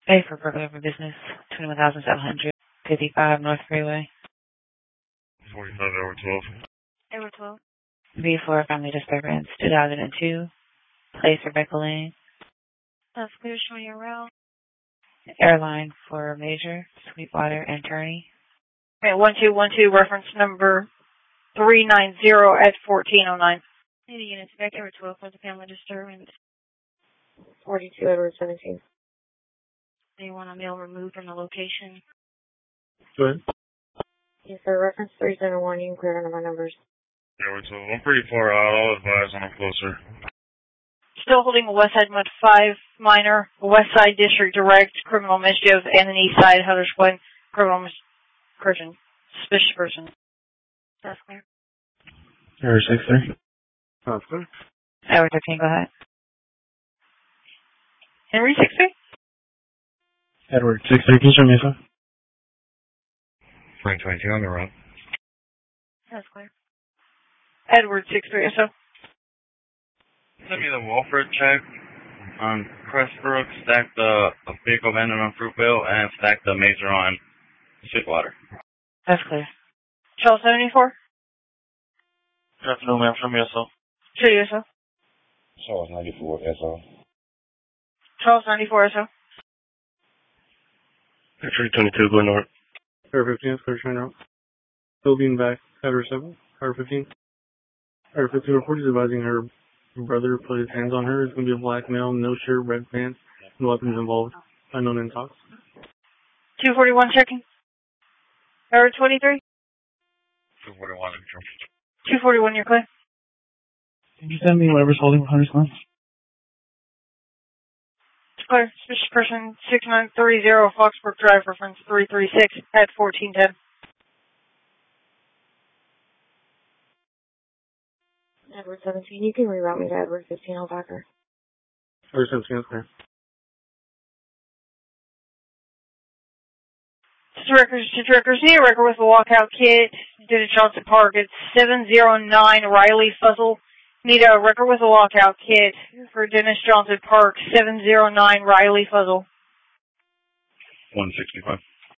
A for burglary for business, 21,755 North Freeway. 45 Edward 12. Edward 12. B for family disturbance, 2002. Place Rebecca Lane. That's clear, showing your route. Airline for Major, Sweetwater, and Turney. Okay, 1212, reference number 390 at 1409. Any units back, Edward 12 for the family disturbance. 42 Edward 17. They want a mail removed from the location. Go ahead. Yes, sir. Reference 371. You can clear under my numbers. Edward 12. I'm pretty far out. I'll advise when I'm closer. Still holding a Westside Mud 5 minor, Westside District Direct, criminal mischief, and an Eastside Hunters Point criminal person, suspicious person. That's clear. Edward 6-3. That's clear. Edward 13, go ahead. Henry 6-3? Edward 6-3, can you show me a Frank 22 on the run. That's clear. Edward 6-3, so. Send me the Walford check on Crestbrook, stack the vehicle abandoned on Fruitvale, and stack the Mazer on Sweetwater. That's clear. Charles 74? Good afternoon, ma'am. Show me yourself. Show yourself. Charles 94 SO. Charles 94, so. Actually, 22, going north. Edward 15, clear train out. Still being back. Edward 7. Edward 15. Edward 15 report is advising her brother put his hands on her. It's going to be a black male, no shirt, red pants, no weapons involved. Unknown in talks. 241 checking. Edward 23? 241. 241, you're clear. Can you send me whatever's holding Hunter's Glen? It's clear. Suspicious person 6930 Foxbrook Drive, reference 336 at 1410. Edward 17. You can reroute me to Edward 15. I'll back her. Edward 17, that's clear. Two records. Need a record with a walkout kit. Did a Johnson Park. It's 709 Riley Fuzzle. Need a record with a walkout kit for Dennis Johnson Park. 709 Riley Fuzzle. 165.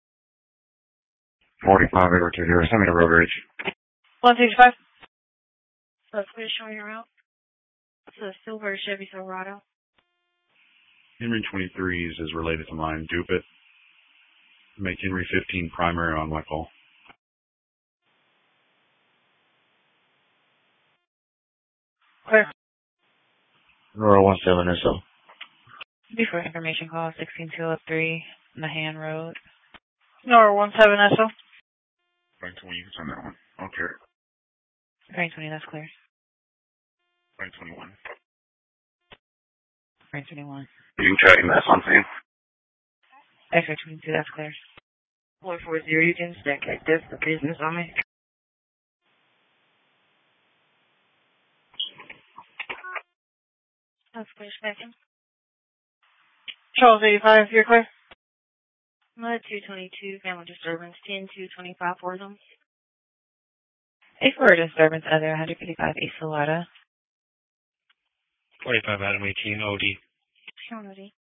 45 Edward 20. Send me the road rage. 165. Let's please show your route. It's a silver Chevy Silverado. Henry 23 is related to mine. Dupe it. Make Henry 15 primary on my call. Clear. Aurora 17 SO. Before information call, 16203 Mahan Road. Nora 17 SO. Frank 20, you can send that one. Okay. Frank 20, that's clear. Frank 21. Frank 21. You can try to mess something. X-ray 22, that's clear. 140, you can stack active for business on me. That's clear, second. Charles 85, you're clear. Mud 222, family disturbance 10-225 for them. A for disturbance other 155 East Salada. 45 Adam 18 OD. Sean OD.